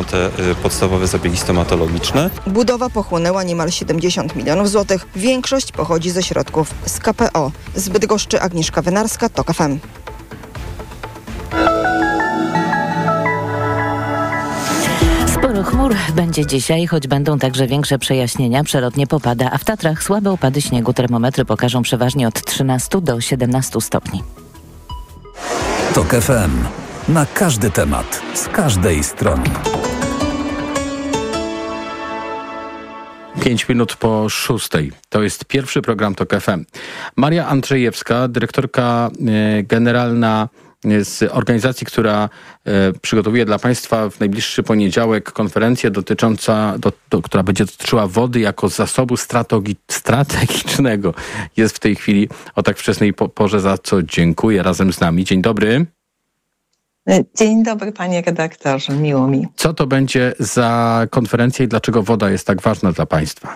te podstawowe zabiegi stomatologiczne. Budowa pochłonęła niemal 70 milionów złotych. Większość pochodzi ze środków z KPO. Z Bydgoszczy Agnieszka Wynarska, TOK FM. Sporo chmur będzie dzisiaj, choć będą także większe przejaśnienia. Przelotnie popada, a w Tatrach słabe opady śniegu. Termometry pokażą przeważnie od 13 do 17 stopni. TOK FM. Na każdy temat, z każdej strony. 5 minut po 6. To jest pierwszy program TOK FM. Maria Andrzejewska, dyrektorka generalna z organizacji, która przygotowuje dla Państwa w najbliższy poniedziałek konferencję która będzie dotyczyła wody jako zasobu strategicznego. Jest w tej chwili o tak wczesnej porze, za co dziękuję, razem z nami. Dzień dobry. Dzień dobry, panie redaktorze, miło mi. Co to będzie za konferencja i dlaczego woda jest tak ważna dla Państwa?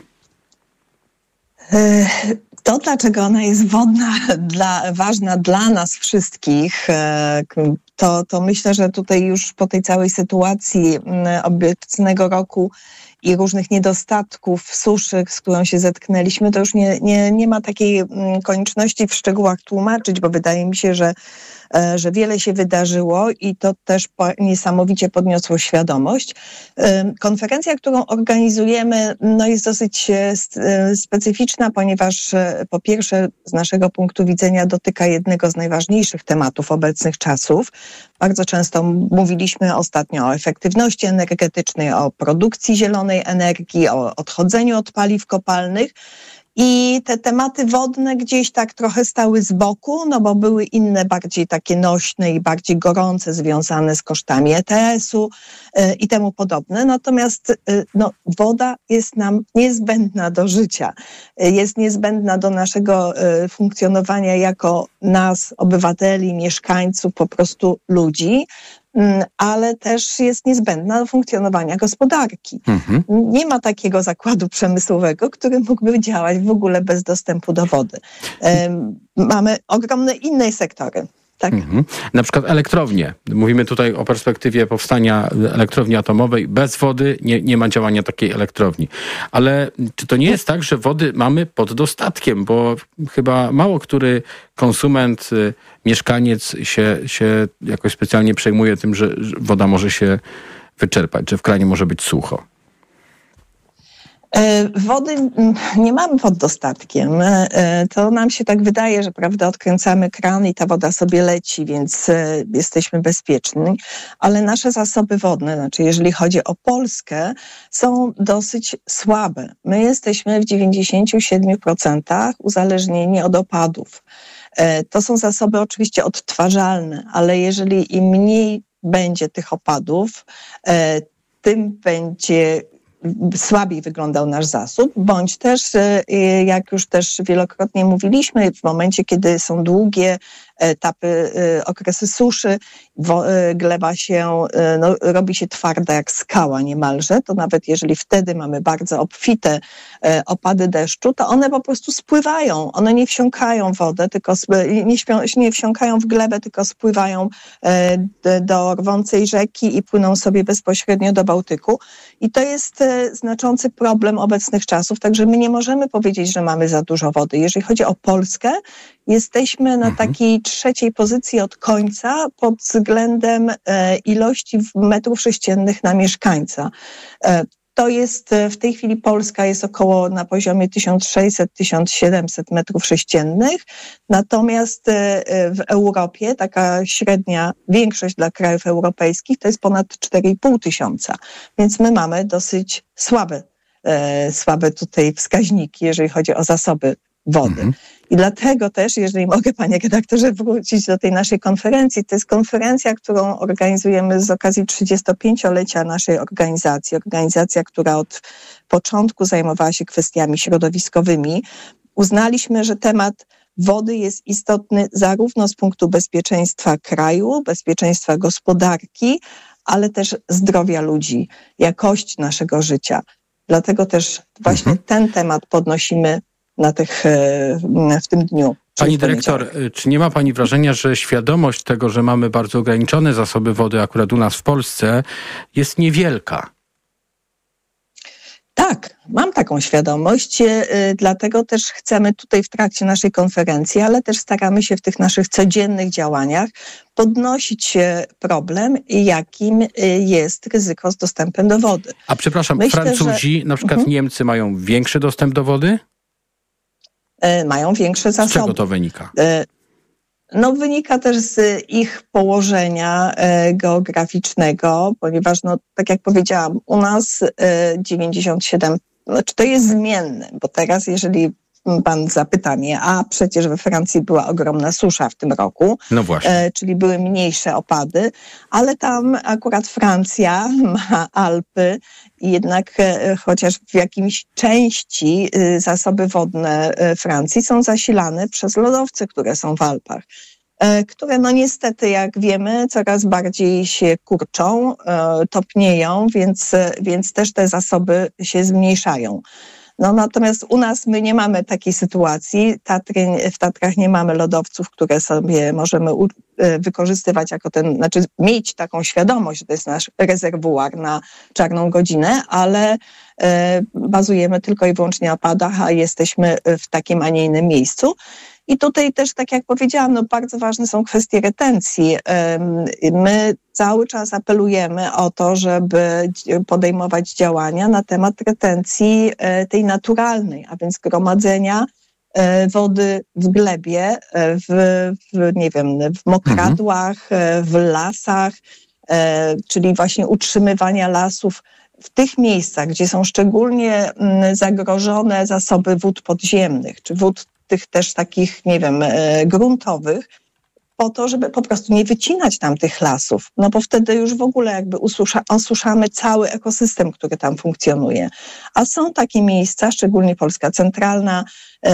To, dlaczego ona jest ważna dla nas wszystkich, to myślę, że tutaj już po tej całej sytuacji obecnego roku i różnych niedostatków, suszy, z którą się zetknęliśmy, to już nie ma takiej konieczności w szczegółach tłumaczyć, bo wydaje mi się, że wiele się wydarzyło i to też niesamowicie podniosło świadomość. Konferencja, którą organizujemy, jest dosyć specyficzna, ponieważ po pierwsze z naszego punktu widzenia dotyka jednego z najważniejszych tematów obecnych czasów. Bardzo często mówiliśmy ostatnio o efektywności energetycznej, o produkcji zielonej energii, o odchodzeniu od paliw kopalnych. I te tematy wodne gdzieś tak trochę stały z boku, bo były inne bardziej takie nośne i bardziej gorące, związane z kosztami ETS-u i temu podobne. Natomiast woda jest nam niezbędna do życia. Jest niezbędna do naszego funkcjonowania jako nas, obywateli, mieszkańców, po prostu ludzi. Ale też jest niezbędna do funkcjonowania gospodarki. Nie ma takiego zakładu przemysłowego, który mógłby działać w ogóle bez dostępu do wody. Mamy ogromne inne sektory. Tak. Na przykład elektrownie. Mówimy tutaj o perspektywie powstania elektrowni atomowej. Bez wody nie ma działania takiej elektrowni. Ale czy to nie jest tak, że wody mamy pod dostatkiem? Bo chyba mało który konsument, mieszkaniec się jakoś specjalnie przejmuje tym, że woda może się wyczerpać, że w kranie może być sucho. Wody nie mamy pod dostatkiem. To nam się tak wydaje, że prawda, odkręcamy kran i ta woda sobie leci, więc jesteśmy bezpieczni. Ale nasze zasoby wodne, znaczy jeżeli chodzi o Polskę, są dosyć słabe. My jesteśmy w 97% uzależnieni od opadów. To są zasoby oczywiście odtwarzalne, ale jeżeli im mniej będzie tych opadów, tym będzie słabiej wyglądał nasz zasób, bądź też, jak już też wielokrotnie mówiliśmy, w momencie, kiedy są długie etapy, okresy suszy, gleba się, robi się twarda jak skała niemalże, to nawet jeżeli wtedy mamy bardzo obfite opady deszczu, to one po prostu spływają, one nie wsiąkają w wodę, tylko nie wsiąkają w glebę, tylko spływają do rwącej rzeki i płyną sobie bezpośrednio do Bałtyku. I to jest znaczący problem obecnych czasów, także my nie możemy powiedzieć, że mamy za dużo wody. Jeżeli chodzi o Polskę, jesteśmy na takiej trzeciej pozycji od końca pod względem ilości metrów sześciennych na mieszkańca. To jest w tej chwili Polska jest około na poziomie 1600-1700 metrów sześciennych, natomiast w Europie taka średnia większość dla krajów europejskich to jest ponad 4,5 tysiąca, więc my mamy dosyć słabe tutaj wskaźniki, jeżeli chodzi o zasoby wody. I dlatego też, jeżeli mogę, panie redaktorze, wrócić do tej naszej konferencji, to jest konferencja, którą organizujemy z okazji 35-lecia naszej organizacji. Organizacja, która od początku zajmowała się kwestiami środowiskowymi. Uznaliśmy, że temat wody jest istotny zarówno z punktu bezpieczeństwa kraju, bezpieczeństwa gospodarki, ale też zdrowia ludzi, jakości naszego życia. Dlatego też właśnie ten temat podnosimy w tym dniu. Pani dyrektor, czy nie ma pani wrażenia, że świadomość tego, że mamy bardzo ograniczone zasoby wody akurat u nas w Polsce, jest niewielka? Tak, mam taką świadomość, dlatego też chcemy tutaj w trakcie naszej konferencji, ale też staramy się w tych naszych codziennych działaniach podnosić problem, jakim jest ryzyko z dostępem do wody. A przepraszam, Myślę, Francuzi, na przykład Niemcy mają większy dostęp do wody? Mają większe zasoby. Z czego to wynika? No, wynika też z ich położenia geograficznego, ponieważ, tak jak powiedziałam, u nas 97, to jest zmienne, bo teraz, jeżeli pan zapyta mnie, a przecież we Francji była ogromna susza w tym roku, no właśnie. Czyli były mniejsze opady, ale tam akurat Francja ma Alpy i jednak chociaż w jakimś części zasoby wodne Francji są zasilane przez lodowce, które są w Alpach, które niestety, jak wiemy, coraz bardziej się kurczą, topnieją, więc też te zasoby się zmniejszają. Natomiast u nas my nie mamy takiej sytuacji. W Tatrach nie mamy lodowców, które sobie możemy wykorzystywać mieć taką świadomość, że to jest nasz rezerwuar na czarną godzinę, ale bazujemy tylko i wyłącznie na opadach, a jesteśmy w takim, a nie innym miejscu. I tutaj też, tak jak powiedziałam, bardzo ważne są kwestie retencji. My cały czas apelujemy o to, żeby podejmować działania na temat retencji tej naturalnej, a więc gromadzenia wody w glebie, w mokradłach, w lasach, czyli właśnie utrzymywania lasów w tych miejscach, gdzie są szczególnie zagrożone zasoby wód podziemnych, czy wód tych też takich, gruntowych, po to, żeby po prostu nie wycinać tam tych lasów, bo wtedy już w ogóle jakby osuszamy cały ekosystem, który tam funkcjonuje. A są takie miejsca, szczególnie Polska centralna,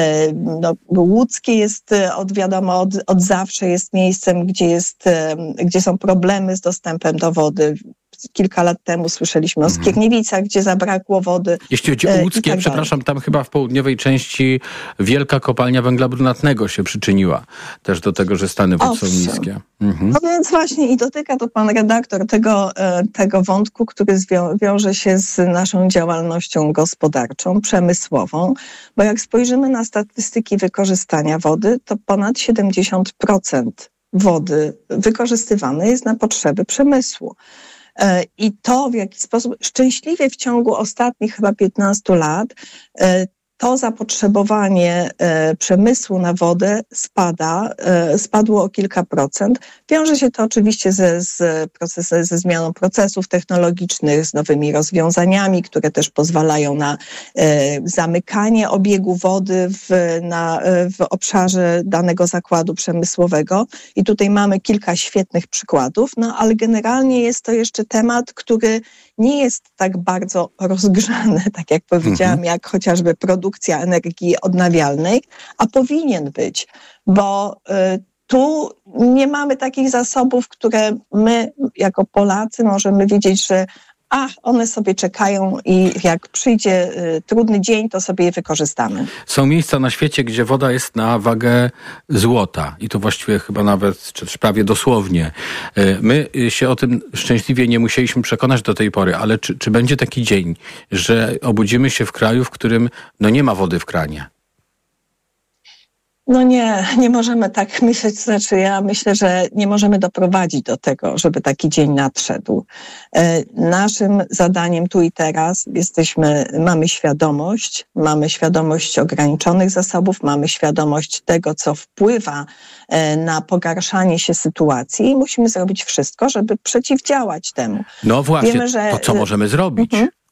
Łódzkie jest od zawsze jest miejscem, gdzie są problemy z dostępem do wody. Kilka lat temu słyszeliśmy o Skierniewicach, gdzie zabrakło wody. Jeśli chodzi o Łódzkie, przepraszam, tam chyba w południowej części wielka kopalnia węgla brunatnego się przyczyniła też do tego, że stany wód są niskie. No więc właśnie i dotyka to pan redaktor tego wątku, który wiąże się z naszą działalnością gospodarczą, przemysłową, bo jak spojrzymy na statystyki wykorzystania wody, to ponad 70% wody wykorzystywane jest na potrzeby przemysłu. I to, w jaki sposób szczęśliwie w ciągu ostatnich chyba 15 lat to zapotrzebowanie przemysłu na wodę spadło o kilka procent. Wiąże się to oczywiście ze zmianą procesów technologicznych, z nowymi rozwiązaniami, które też pozwalają na zamykanie obiegu wody w obszarze danego zakładu przemysłowego. I tutaj mamy kilka świetnych przykładów, ale generalnie jest to jeszcze temat, który nie jest tak bardzo rozgrzany, tak jak powiedziałam, jak chociażby produkcja energii odnawialnej, a powinien być, bo tu nie mamy takich zasobów, które my jako Polacy możemy wiedzieć, że one sobie czekają i jak przyjdzie trudny dzień, to sobie je wykorzystamy. Są miejsca na świecie, gdzie woda jest na wagę złota i to właściwie chyba nawet, czy prawie dosłownie. My się o tym szczęśliwie nie musieliśmy przekonać do tej pory, ale czy będzie taki dzień, że obudzimy się w kraju, w którym nie ma wody w kranie? Nie możemy tak myśleć, ja myślę, że nie możemy doprowadzić do tego, żeby taki dzień nadszedł. Naszym zadaniem tu i teraz mamy świadomość ograniczonych zasobów, mamy świadomość tego, co wpływa na pogarszanie się sytuacji i musimy zrobić wszystko, żeby przeciwdziałać temu. No właśnie, wiemy, to co możemy zrobić?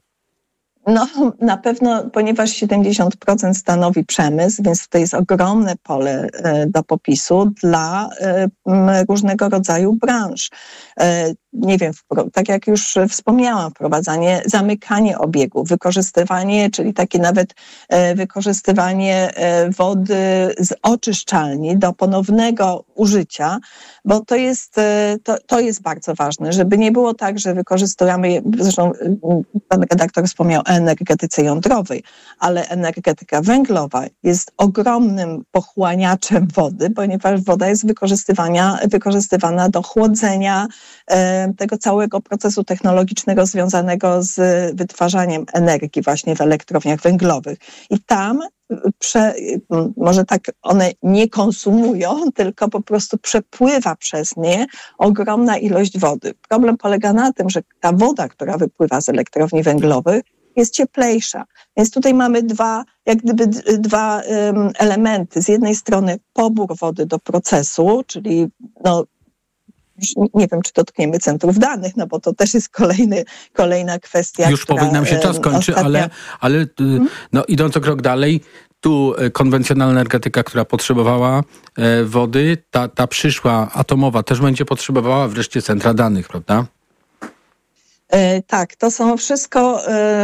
Na pewno, ponieważ 70% stanowi przemysł, więc to jest ogromne pole do popisu dla różnego rodzaju branż. nie wiem, tak jak już wspomniałam, wprowadzanie, zamykanie obiegu, wykorzystywanie, czyli takie nawet wykorzystywanie wody z oczyszczalni do ponownego użycia, bo to jest bardzo ważne, żeby nie było tak, że wykorzystujemy, zresztą pan redaktor wspomniał o energetyce jądrowej, ale energetyka węglowa jest ogromnym pochłaniaczem wody, ponieważ woda jest wykorzystywana do chłodzenia tego całego procesu technologicznego związanego z wytwarzaniem energii właśnie w elektrowniach węglowych. I tam może tak one nie konsumują, tylko po prostu przepływa przez nie ogromna ilość wody. Problem polega na tym, że ta woda, która wypływa z elektrowni węglowych, jest cieplejsza. Więc tutaj mamy dwa elementy. Z jednej strony pobór wody do procesu, czyli nie wiem, czy dotkniemy centrów danych, bo to też jest kolejna kwestia. Już powoli nam się czas kończy, ale idąc o krok dalej, tu konwencjonalna energetyka, która potrzebowała wody, ta przyszła atomowa też będzie potrzebowała wreszcie centra danych, prawda? Tak, to są wszystko,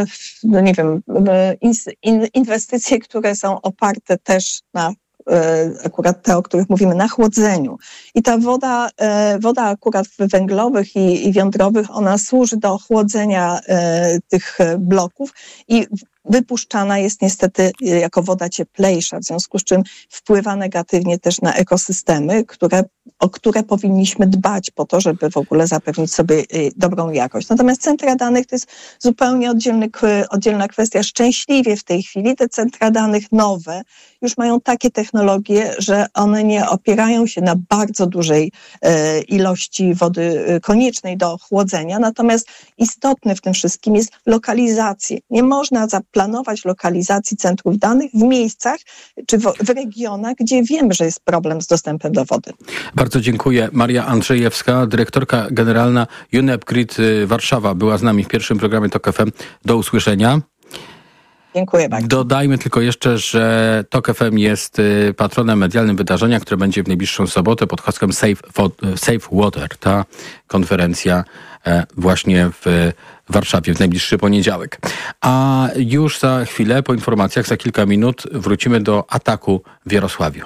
inwestycje, które są oparte też na akurat te, o których mówimy, na chłodzeniu. I ta woda akurat węglowych i jądrowych, ona służy do chłodzenia tych bloków i wypuszczana jest niestety jako woda cieplejsza, w związku z czym wpływa negatywnie też na ekosystemy, o które powinniśmy dbać po to, żeby w ogóle zapewnić sobie dobrą jakość. Natomiast centra danych to jest zupełnie oddzielna kwestia. Szczęśliwie w tej chwili te centra danych nowe już mają takie technologie, że one nie opierają się na bardzo dużej ilości wody koniecznej do chłodzenia, natomiast istotne w tym wszystkim jest lokalizacja. Nie można zaplanować lokalizacji centrów danych w miejscach czy w regionach, gdzie wiemy, że jest problem z dostępem do wody. Bardzo dziękuję. Maria Andrzejewska, dyrektorka generalna UNEP Grid Warszawa, była z nami w pierwszym programie TOK FM. Do usłyszenia. Dziękuję bardzo. Dodajmy tylko jeszcze, że TOK FM jest patronem medialnym wydarzenia, które będzie w najbliższą sobotę pod hasłem Safe Water. Ta konferencja właśnie w Warszawie w najbliższy poniedziałek. A już za chwilę, po informacjach, za kilka minut wrócimy do ataku w Jarosławiu.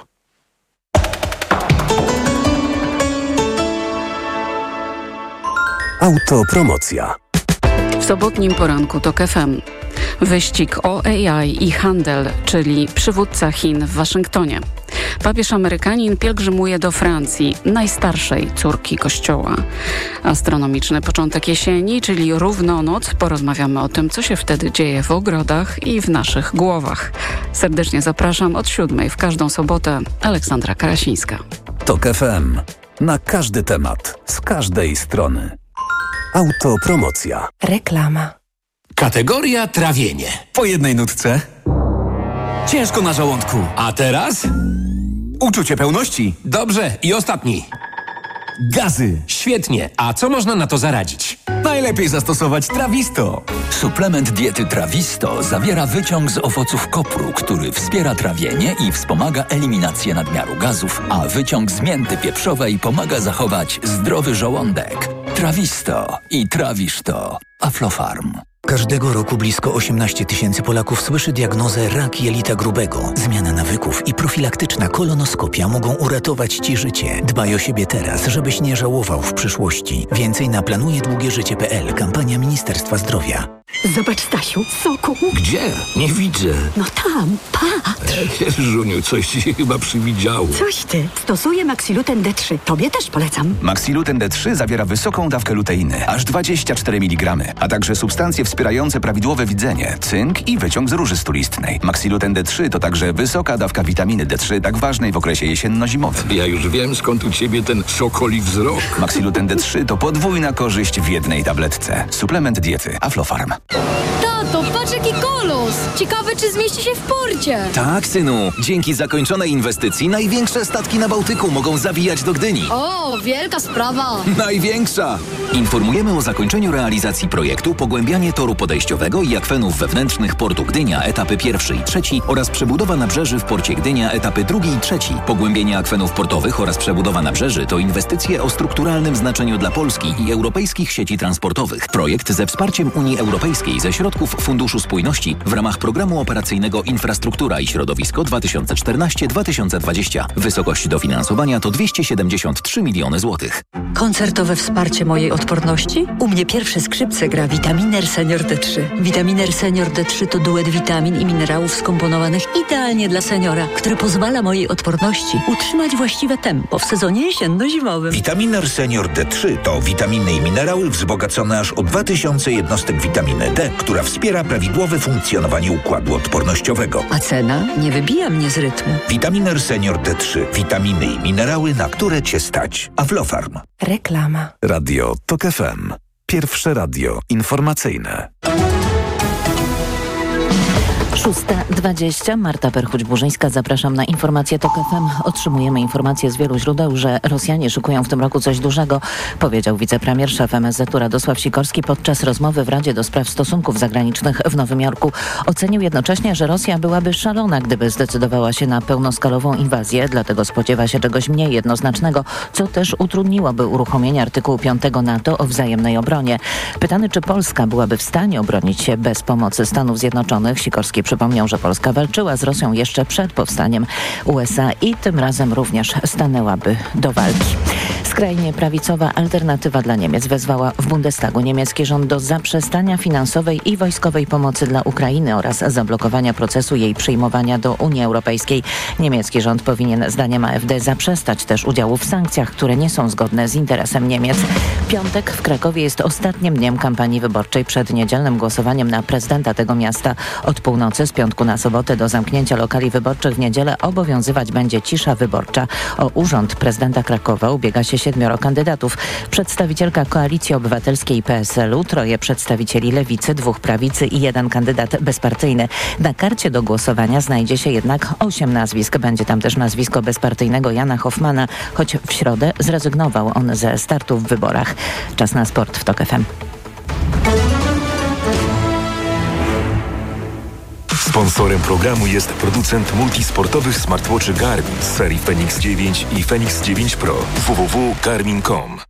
Autopromocja. W sobotnim poranku TOK FM. Wyścig o AI i handel, czyli przywódca Chin w Waszyngtonie. Papież Amerykanin pielgrzymuje do Francji, najstarszej córki Kościoła. Astronomiczny początek jesieni, czyli równonoc. Porozmawiamy o tym, co się wtedy dzieje w ogrodach i w naszych głowach. Serdecznie zapraszam od 7:00 w każdą sobotę. Aleksandra Karasińska. TOK FM. Na każdy temat, z każdej strony. Autopromocja. Reklama. Kategoria trawienie. Po jednej nutce. Ciężko na żołądku. A teraz? Uczucie pełności. Dobrze, i ostatni. Gazy. Świetnie. A co można na to zaradzić? Najlepiej zastosować Trawisto. Suplement diety Trawisto zawiera wyciąg z owoców kopru, który wspiera trawienie i wspomaga eliminację nadmiaru gazów, a wyciąg z mięty pieprzowej pomaga zachować zdrowy żołądek. Trawisto i trawisz to. Aflofarm. Każdego roku blisko 18 000 Polaków słyszy diagnozę rak jelita grubego. Zmiana nawyków i profilaktyczna kolonoskopia mogą uratować Ci życie. Dbaj o siebie teraz, żebyś nie żałował w przyszłości. Więcej na planujedługieżycie.pl. Kampania Ministerstwa Zdrowia. Zobacz, Stasiu, soku. Gdzie? Nie widzę. No tam, patrz. Żuniu, coś ci się chyba przywidziało. Coś ty. Stosuję Maxiluten D3. Tobie też polecam. Maxiluten D3 zawiera wysoką dawkę luteiny, aż 24 mg, a także substancje wspierające prawidłowe widzenie, cynk i wyciąg z róży stulistnej. Maxiluten D3 to także wysoka dawka witaminy D3, tak ważnej w okresie jesienno-zimowym. Ja już wiem, skąd u ciebie ten sokoli wzrok. Maxiluten D3 to podwójna korzyść w jednej tabletce. Suplement diety Aflofarm. Tato, patrz jaki kolos! Ciekawe, czy zmieści się w porcie. Tak, synu. Dzięki zakończonej inwestycji największe statki na Bałtyku mogą zawijać do Gdyni. O, wielka sprawa. Największa! Informujemy o zakończeniu realizacji projektu Pogłębianie toru podejściowego i akwenów wewnętrznych portu Gdynia etapy 1 i 3 oraz przebudowa nabrzeży w porcie Gdynia etapy 2 i 3. Pogłębienie akwenów portowych oraz przebudowa nabrzeży to inwestycje o strukturalnym znaczeniu dla Polski i europejskich sieci transportowych. Projekt ze wsparciem Unii Europejskiej ze środków Funduszu Spójności w ramach Programu Operacyjnego Infrastruktura i Środowisko 2014-2020. Wysokość dofinansowania to 273 miliony złotych. Koncertowe wsparcie mojej odporności? U mnie pierwsze skrzypce gra Vitaminer Senior D3. Vitaminer Senior D3 to duet witamin i minerałów skomponowanych idealnie dla seniora, który pozwala mojej odporności utrzymać właściwe tempo w sezonie jesienno-zimowym. Vitaminer Senior D3 to witaminy i minerały wzbogacone aż o 2000 jednostek witaminy D, która wspiera prawidłowe funkcjonowanie układu odpornościowego. A cena nie wybija mnie z rytmu. Vitaminer Senior D3. Witaminy i minerały, na które Cię stać. Aflofarm. Reklama. Radio TOK FM. Pierwsze radio informacyjne. 6:20. Marta Perchuć-Burzyńska. Zapraszam na informacje TOK FM. Otrzymujemy informacje z wielu źródeł, że Rosjanie szykują w tym roku coś dużego, powiedział wicepremier szef MSZ-u Radosław Sikorski podczas rozmowy w Radzie do Spraw Stosunków Zagranicznych w Nowym Jorku. Ocenił jednocześnie, że Rosja byłaby szalona, gdyby zdecydowała się na pełnoskalową inwazję, dlatego spodziewa się czegoś mniej jednoznacznego, co też utrudniłoby uruchomienie artykułu 5 NATO o wzajemnej obronie. Pytany, czy Polska byłaby w stanie obronić się bez pomocy Stanów Zjednoczonych, Sikorski przypomniał, że Polska walczyła z Rosją jeszcze przed powstaniem USA i tym razem również stanęłaby do walki. Skrajnie prawicowa Alternatywa dla Niemiec wezwała w Bundestagu niemiecki rząd do zaprzestania finansowej i wojskowej pomocy dla Ukrainy oraz zablokowania procesu jej przyjmowania do Unii Europejskiej. Niemiecki rząd powinien, zdaniem AfD, zaprzestać też udziału w sankcjach, które nie są zgodne z interesem Niemiec. Piątek w Krakowie jest ostatnim dniem kampanii wyborczej przed niedzielnym głosowaniem na prezydenta tego miasta. Od północy z piątku na sobotę do zamknięcia lokali wyborczych w niedzielę obowiązywać będzie cisza wyborcza. O urząd prezydenta Krakowa ubiega się 7 kandydatów. Przedstawicielka Koalicji Obywatelskiej PSL-u, 3 przedstawicieli Lewicy, 2 prawicy i 1 kandydat bezpartyjny. Na karcie do głosowania znajdzie się jednak 8 nazwisk. Będzie tam też nazwisko bezpartyjnego Jana Hoffmana, choć w środę zrezygnował on ze startu w wyborach. Czas na sport w TOK FM. Sponsorem programu jest producent multisportowych smartwatchy Garmin z serii Fenix 9 i Fenix 9 Pro. www.garmin.com.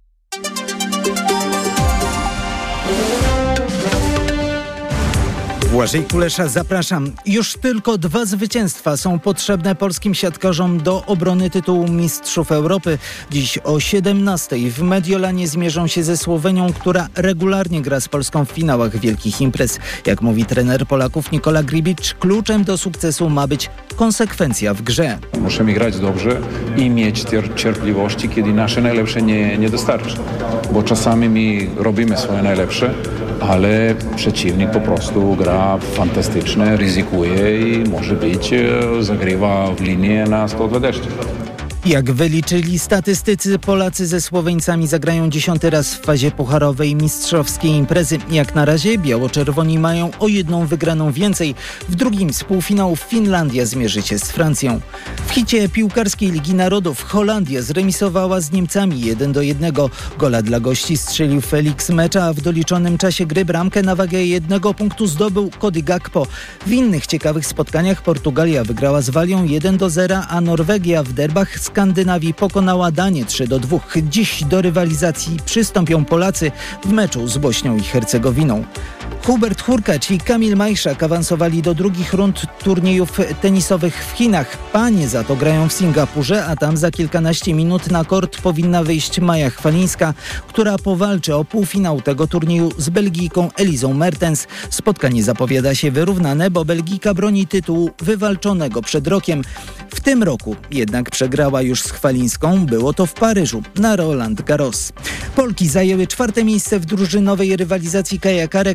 Błażej Kulesza, zapraszam. Już tylko 2 zwycięstwa są potrzebne polskim siatkarzom do obrony tytułu Mistrzów Europy. Dziś o 17:00 w Mediolanie zmierzą się ze Słowenią, która regularnie gra z Polską w finałach wielkich imprez. Jak mówi trener Polaków Nikola Gribicz, kluczem do sukcesu ma być konsekwencja w grze. Musimy grać dobrze i mieć cierpliwości, kiedy nasze najlepsze nie dostarczy. Bo czasami my robimy swoje najlepsze, ale przeciwnik po prostu gra fantastycznie, ryzykuje i może być zagrywa w linię na 120. Jak wyliczyli statystycy, Polacy ze Słoweńcami zagrają 10. raz w fazie pucharowej mistrzowskiej imprezy. Jak na razie biało-czerwoni mają o 1 wygraną więcej. W drugim z półfinałów Finlandia zmierzy się z Francją. W hicie piłkarskiej Ligi Narodów Holandia zremisowała z Niemcami 1-1. Gola dla gości strzelił Felix Mecza, a w doliczonym czasie gry bramkę na wagę 1 punktu zdobył Cody Gakpo. W innych ciekawych spotkaniach Portugalia wygrała z Walią 1-0, a Norwegia w derbach Skandynawii pokonała Danię 3-2. Dziś do rywalizacji przystąpią Polacy w meczu z Bośnią i Hercegowiną. Hubert Hurkacz i Kamil Majszak awansowali do drugich rund turniejów tenisowych w Chinach. Panie za to grają w Singapurze, a tam za kilkanaście minut na kort powinna wyjść Maja Chwalińska, która powalczy o półfinał tego turnieju z Belgijką Elizą Mertens. Spotkanie zapowiada się wyrównane, bo Belgijka broni tytułu wywalczonego przed rokiem. W tym roku jednak przegrała już z Chwalińską. Było to w Paryżu na Roland Garros. Polki zajęły 4. miejsce w drużynowej rywalizacji kajakarek na Mistrzostwach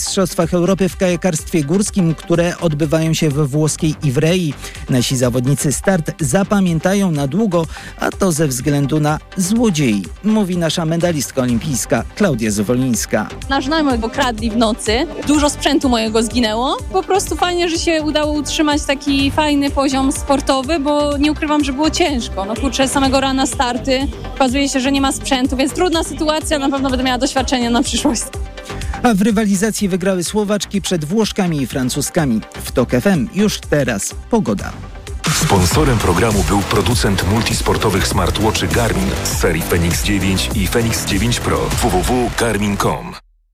Mistrzostwach Europy w kajakarstwie górskim, które odbywają się we włoskiej Ivrei. Nasi zawodnicy start zapamiętają na długo, a to ze względu na złodziei, mówi nasza medalistka olimpijska Klaudia Zwolińska. Nasz znajomy okradli w nocy, dużo sprzętu mojego zginęło. Po prostu fajnie, że się udało utrzymać taki fajny poziom sportowy, bo nie ukrywam, że było ciężko. No kurczę, samego rana starty, okazuje się, że nie ma sprzętu, więc trudna sytuacja, na pewno będę miała doświadczenie na przyszłość. A w rywalizacji wygrały Słowaczki przed Włoszkami i Francuskami. W TOK FM już teraz pogoda. Sponsorem programu był producent multisportowych smartwatchy Garmin z serii Fenix 9 i Fenix 9 Pro. www.garmin.com.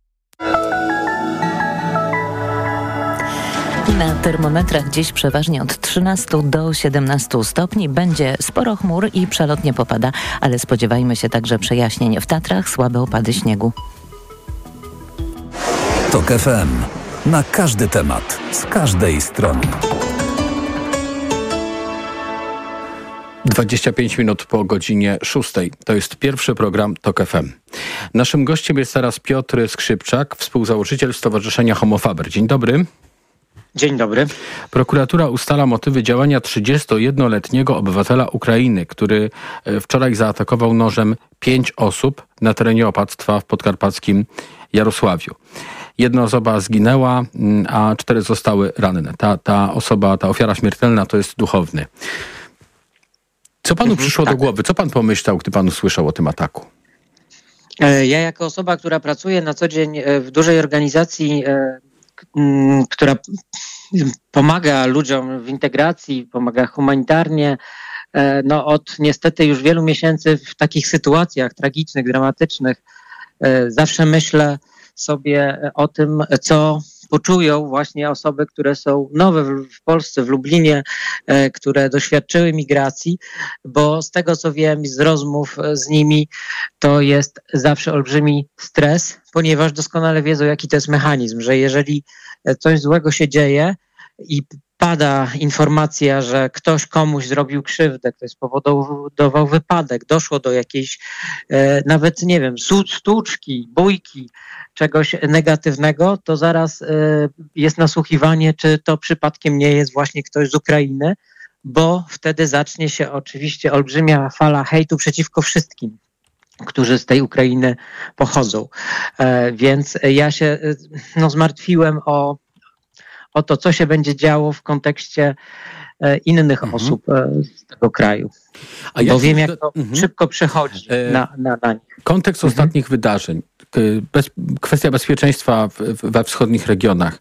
Na termometrach dziś przeważnie od 13 do 17 stopni. Będzie sporo chmur i przelotnie popada, ale spodziewajmy się także przejaśnień. W Tatrach słabe opady śniegu. TOK FM. Na każdy temat, z każdej strony. 25 minut po godzinie 6. To jest pierwszy program TOK FM. Naszym gościem jest teraz Piotr Skrzypczak, współzałożyciel Stowarzyszenia Homo Faber. Dzień dobry. Dzień dobry. Prokuratura ustala motywy działania 31-letniego obywatela Ukrainy, który wczoraj zaatakował nożem 5 osób na terenie opactwa w podkarpackim Jarosławiu. Jedna osoba zginęła, a 4 zostały ranne. Ta ofiara śmiertelna to jest duchowny. Co panu przyszło do głowy? Co pan pomyślał, gdy pan usłyszał o tym ataku? Ja jako osoba, która pracuje na co dzień w dużej organizacji, która pomaga ludziom w integracji, pomaga humanitarnie, od niestety już wielu miesięcy w takich sytuacjach tragicznych, dramatycznych, zawsze myślę sobie o tym, co poczują właśnie osoby, które są nowe w Polsce, w Lublinie, które doświadczyły migracji, bo z tego co wiem z rozmów z nimi, to jest zawsze olbrzymi stres, ponieważ doskonale wiedzą, jaki to jest mechanizm, że jeżeli coś złego się dzieje i pada informacja, że ktoś komuś zrobił krzywdę, ktoś spowodował wypadek, doszło do jakiejś nawet, nie wiem, stłuczki, bójki, czegoś negatywnego, to zaraz jest nasłuchiwanie, czy to przypadkiem nie jest właśnie ktoś z Ukrainy, bo wtedy zacznie się oczywiście olbrzymia fala hejtu przeciwko wszystkim, którzy z tej Ukrainy pochodzą. Więc ja się zmartwiłem o to, co się będzie działo w kontekście innych osób z tego kraju. Bo wiem, jak to szybko przechodzi na nich. Kontekst ostatnich wydarzeń. Kwestia bezpieczeństwa we wschodnich regionach.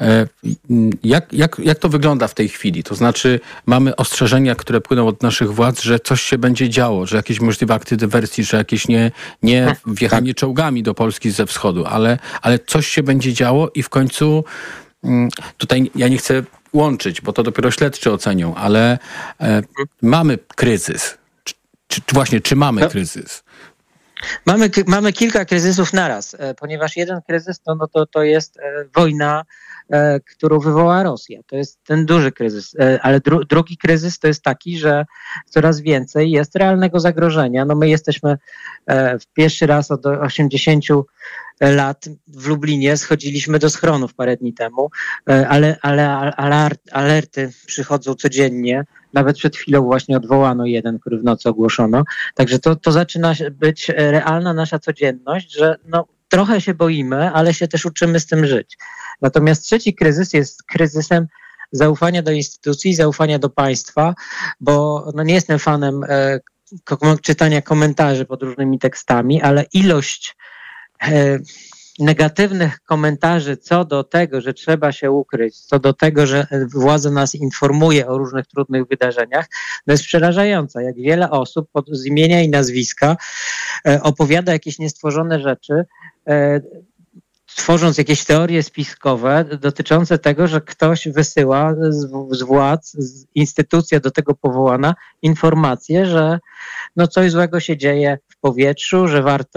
Jak to wygląda w tej chwili? To znaczy mamy ostrzeżenia, które płyną od naszych władz, że coś się będzie działo, że jakieś możliwe akty dywersji, że jakieś nie wjechanie czołgami do Polski ze wschodu, ale coś się będzie działo i w końcu tutaj ja nie chcę łączyć, bo to dopiero śledczy ocenią, ale mamy kryzys. Czy mamy kryzys? Mamy kilka kryzysów naraz, ponieważ jeden kryzys to jest wojna, którą wywoła Rosja. To jest ten duży kryzys. Ale drugi kryzys to jest taki, że coraz więcej jest realnego zagrożenia. My jesteśmy pierwszy raz od 80 lat w Lublinie, schodziliśmy do schronów parę dni temu, ale alerty przychodzą codziennie. Nawet przed chwilą właśnie odwołano jeden, który w nocy ogłoszono. Także to zaczyna być realna nasza codzienność, że trochę się boimy, ale się też uczymy z tym żyć. Natomiast trzeci kryzys jest kryzysem zaufania do instytucji, zaufania do państwa, bo nie jestem fanem czytania komentarzy pod różnymi tekstami, ale ilość negatywnych komentarzy co do tego, że trzeba się ukryć, co do tego, że władza nas informuje o różnych trudnych wydarzeniach, jest przerażająca. Jak wiele osób z imienia i nazwiska opowiada jakieś niestworzone rzeczy, tworząc jakieś teorie spiskowe dotyczące tego, że ktoś wysyła z władz, instytucja do tego powołana, informacje, że coś złego się dzieje w powietrzu, że warto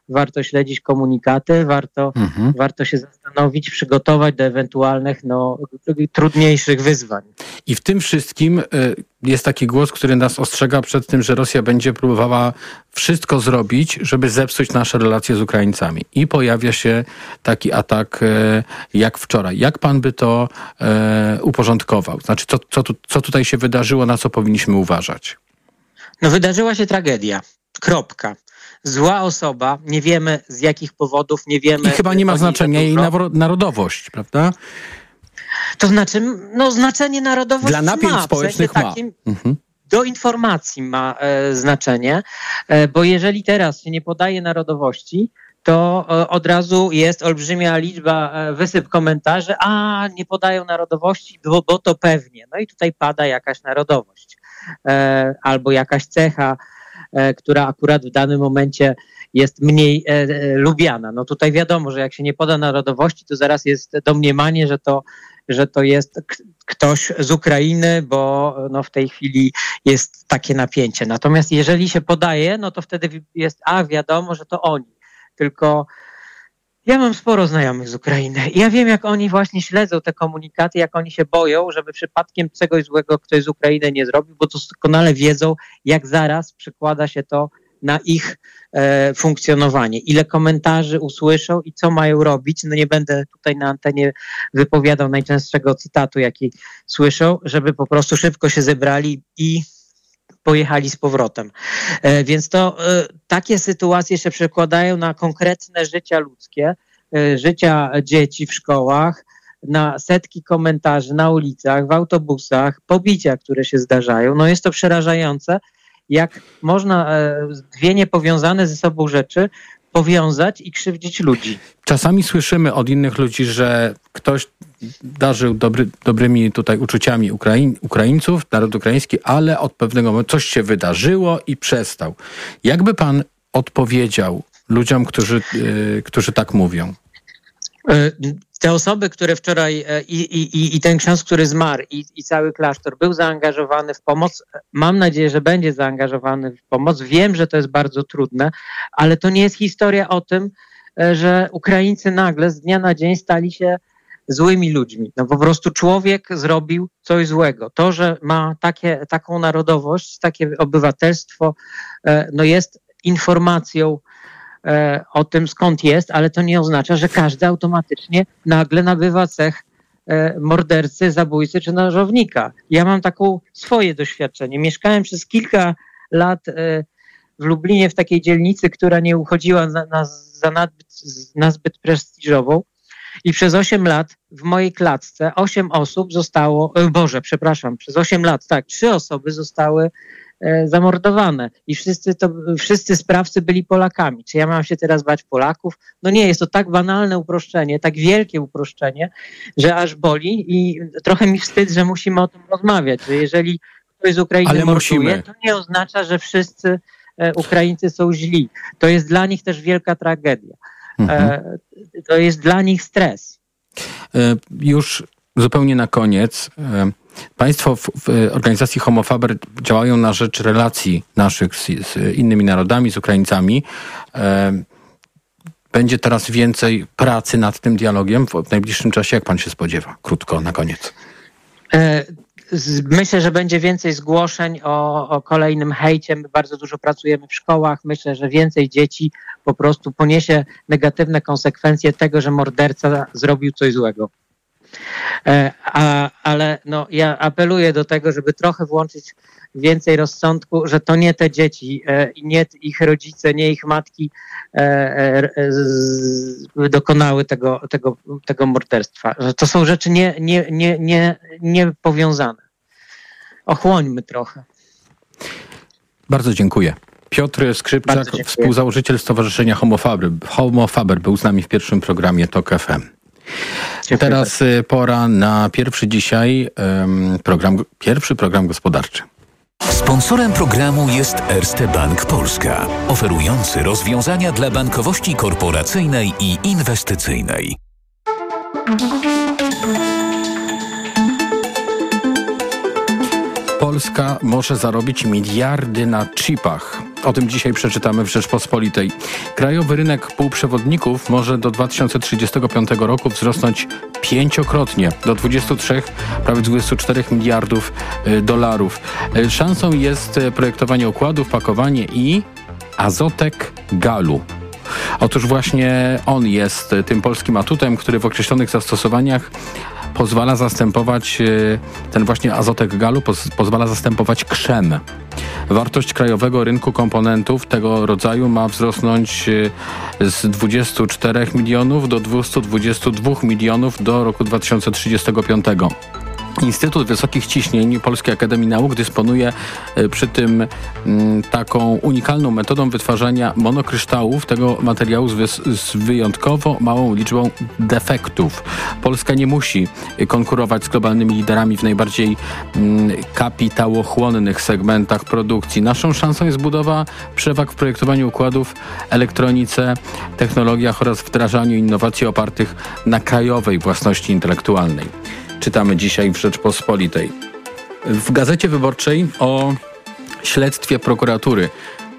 warto śledzić komunikaty, warto się zastanowić, przygotować do ewentualnych trudniejszych wyzwań. I w tym wszystkim jest taki głos, który nas ostrzega przed tym, że Rosja będzie próbowała wszystko zrobić, żeby zepsuć nasze relacje z Ukraińcami. I pojawia się taki atak jak wczoraj. Jak pan by to uporządkował? Znaczy, co tutaj się wydarzyło, na co powinniśmy uważać? No, wydarzyła się tragedia. Kropka. Zła osoba, nie wiemy z jakich powodów, nie wiemy... I chyba nie ma znaczenia jej narodowość, prawda? To znaczy, znaczenie narodowości dla napięć społecznych ma. Do informacji ma znaczenie, bo jeżeli teraz się nie podaje narodowości, to od razu jest olbrzymia liczba, wysyp komentarzy, nie podają narodowości, bo to pewnie. No i tutaj pada jakaś narodowość albo jakaś cecha, która akurat w danym momencie jest mniej lubiana. No tutaj wiadomo, że jak się nie poda narodowości, to zaraz jest domniemanie, że to jest ktoś z Ukrainy, bo w tej chwili jest takie napięcie. Natomiast jeżeli się podaje, no to wtedy jest wiadomo, że to oni. Tylko ja mam sporo znajomych z Ukrainy i ja wiem, jak oni właśnie śledzą te komunikaty, jak oni się boją, żeby przypadkiem czegoś złego ktoś z Ukrainy nie zrobił, bo doskonale wiedzą, jak zaraz przekłada się to na ich funkcjonowanie. Ile komentarzy usłyszą i co mają robić. No nie będę tutaj na antenie wypowiadał najczęstszego cytatu, jaki słyszą, żeby po prostu szybko się zebrali i pojechali z powrotem. Więc to takie sytuacje się przekładają na konkretne życia ludzkie, życia dzieci w szkołach, na setki komentarzy na ulicach, w autobusach, pobicia, które się zdarzają. No jest to przerażające, jak można dwie niepowiązane ze sobą rzeczy powiązać i krzywdzić ludzi. Czasami słyszymy od innych ludzi, że ktoś darzył dobrymi tutaj uczuciami Ukraińców, naród ukraiński, ale od pewnego momentu coś się wydarzyło i przestał. Jakby pan odpowiedział ludziom, którzy tak mówią? Te osoby, które wczoraj i ten ksiądz, który zmarł i cały klasztor był zaangażowany w pomoc, mam nadzieję, że będzie zaangażowany w pomoc. Wiem, że to jest bardzo trudne, ale to nie jest historia o tym, że Ukraińcy nagle z dnia na dzień stali się złymi ludźmi. No po prostu człowiek zrobił coś złego. To, że ma taką narodowość, takie obywatelstwo, no jest informacją o tym, skąd jest, ale to nie oznacza, że każdy automatycznie nagle nabywa cech mordercy, zabójcy czy nożownika. Ja mam swoje doświadczenie. Mieszkałem przez kilka lat w Lublinie w takiej dzielnicy, która nie uchodziła na zbyt prestiżową i przez 8 lat w mojej klatce 8 osób zostało, przez 8 lat, 3 osoby zostały zamordowane i wszyscy sprawcy byli Polakami. Czy ja mam się teraz bać Polaków? No nie, jest to tak banalne uproszczenie, tak wielkie uproszczenie, że aż boli i trochę mi wstyd, że musimy o tym rozmawiać, że jeżeli ktoś z Ukrainy morduje, to nie oznacza, że wszyscy Ukraińcy są źli. To jest dla nich też wielka tragedia. To jest dla nich stres. Już zupełnie na koniec. Państwo w organizacji Homofaber działają na rzecz relacji naszych z innymi narodami, z Ukraińcami. Będzie teraz więcej pracy nad tym dialogiem w najbliższym czasie. Jak pan się spodziewa? Krótko, na koniec. Myślę, że będzie więcej zgłoszeń o kolejnym hejcie. My bardzo dużo pracujemy w szkołach. Myślę, że więcej dzieci po prostu poniesie negatywne konsekwencje tego, że morderca zrobił coś złego. Ale ja apeluję do tego, żeby trochę włączyć więcej rozsądku, że to nie te dzieci i nie ich rodzice, nie ich matki dokonały tego morderstwa. Że to są rzeczy nie powiązane. Ochłońmy trochę. Bardzo dziękuję. Piotr Skrzypczak, współzałożyciel Stowarzyszenia Homofaber, był z nami w pierwszym programie TOK FM. Teraz pora na pierwszy program gospodarczy. Sponsorem programu jest Erste Bank Polska, oferujący rozwiązania dla bankowości korporacyjnej i inwestycyjnej. Polska może zarobić miliardy na chipach. O tym dzisiaj przeczytamy w Rzeczpospolitej. Krajowy rynek półprzewodników może do 2035 roku wzrosnąć 5-krotnie do 23, prawie 24 miliardów dolarów. Szansą jest projektowanie układów, pakowanie i Azotek Galu. Otóż właśnie on jest tym polskim atutem, który w określonych zastosowaniach pozwala zastępować, ten właśnie Azotek Galu pozwala zastępować krzem. Wartość krajowego rynku komponentów tego rodzaju ma wzrosnąć z 24 milionów do 222 milionów do roku 2035. Instytut Wysokich Ciśnień Polskiej Akademii Nauk dysponuje przy tym taką unikalną metodą wytwarzania monokryształów tego materiału z wyjątkowo małą liczbą defektów. Polska nie musi konkurować z globalnymi liderami w najbardziej kapitałochłonnych segmentach produkcji. Naszą szansą jest budowa przewag w projektowaniu układów, elektronice, technologiach oraz wdrażaniu innowacji opartych na krajowej własności intelektualnej. Czytamy dzisiaj w Rzeczpospolitej. W Gazecie Wyborczej o śledztwie prokuratury,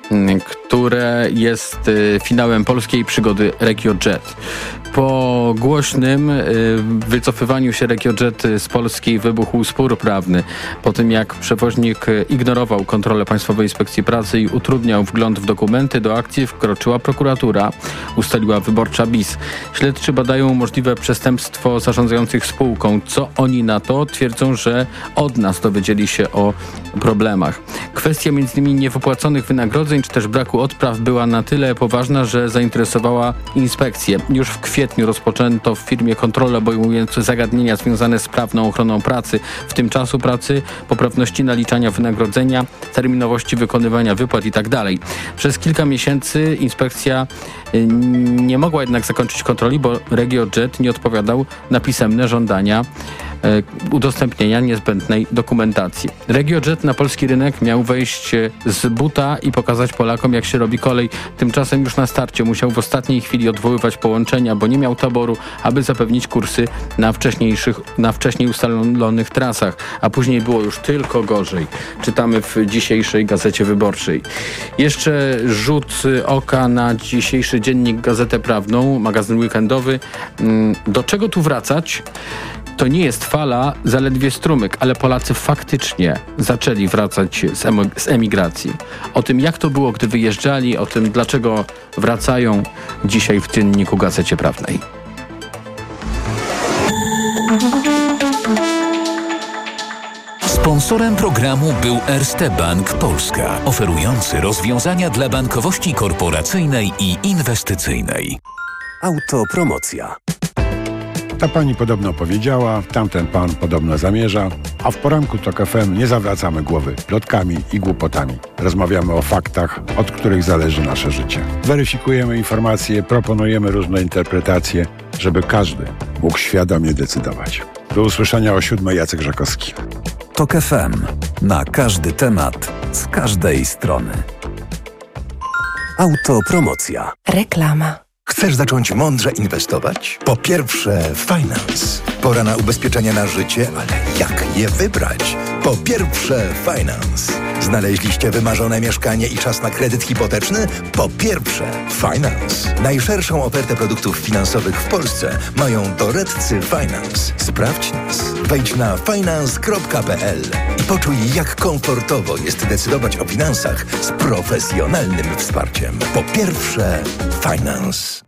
które jest finałem polskiej przygody RegioJet. Po głośnym wycofywaniu się RegioJet z Polski wybuchł spór prawny. Po tym jak przewoźnik ignorował kontrolę Państwowej Inspekcji Pracy i utrudniał wgląd w dokumenty, do akcji wkroczyła prokuratura, ustaliła Wyborcza BIS. Śledczy badają możliwe przestępstwo zarządzających spółką. Co oni na to? Twierdzą, że od nas dowiedzieli się o problemach. Kwestia m.in. niewypłaconych wynagrodzeń czy też braku odpraw była na tyle poważna, że zainteresowała inspekcję. Już w kwietniu rozpoczęto w firmie kontrolę obejmujące zagadnienia związane z prawną ochroną pracy, w tym czasu pracy, poprawności naliczania wynagrodzenia, terminowości wykonywania wypłat itd. Przez kilka miesięcy inspekcja nie mogła jednak zakończyć kontroli, bo RegioJet nie odpowiadał na pisemne żądania udostępnienia niezbędnej dokumentacji. RegioJet na polski rynek miał wejść z buta i pokazać Polakom, jak się robi kolej. Tymczasem już na starcie musiał w ostatniej chwili odwoływać połączenia, bo nie miał taboru, aby zapewnić kursy na wcześniej ustalonych trasach, a później było już tylko gorzej. Czytamy w dzisiejszej Gazecie Wyborczej. Jeszcze rzut oka na dzisiejszy dziennik Gazetę Prawną, magazyn weekendowy. Do czego tu wracać? To nie jest fala, zaledwie strumyk, ale Polacy faktycznie zaczęli wracać z emigracji. O tym, jak to było, gdy wyjeżdżali, o tym, dlaczego wracają, dzisiaj w dzienniku Gazecie Prawnej. Sponsorem programu był Erste Bank Polska, oferujący rozwiązania dla bankowości korporacyjnej i inwestycyjnej. Autopromocja. Ta pani podobno powiedziała, tamten pan podobno zamierza, a w poranku TOK FM nie zawracamy głowy plotkami i głupotami. Rozmawiamy o faktach, od których zależy nasze życie. Weryfikujemy informacje, proponujemy różne interpretacje, żeby każdy mógł świadomie decydować. Do usłyszenia o 7:00. Jacek Żakowski. TOK FM. Na każdy temat, z każdej strony. Autopromocja. Reklama. Chcesz zacząć mądrze inwestować? Po pierwsze, Finance. Pora na ubezpieczenia na życie, ale jak je wybrać? Po pierwsze, Finance. Znaleźliście wymarzone mieszkanie i czas na kredyt hipoteczny? Po pierwsze, Finance. Najszerszą ofertę produktów finansowych w Polsce mają doradcy Finance. Sprawdź nas. Wejdź na finance.pl i poczuj, jak komfortowo jest decydować o finansach z profesjonalnym wsparciem. Po pierwsze, Finance.